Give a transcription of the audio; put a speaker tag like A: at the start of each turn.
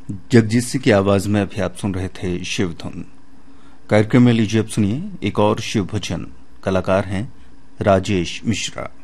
A: जगजीत सिंह की आवाज में अभी आप सुन रहे थे शिव धुन। कार्यक्रम में लीजिए अब सुनिए एक और शिव भजन। कलाकार हैं राजेश मिश्रा।